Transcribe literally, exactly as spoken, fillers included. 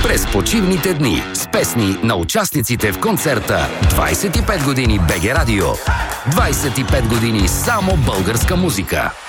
през почивните дни с песни на участниците в концерта двайсет и пет години БГ Радио. двайсет и пет години само българска музика.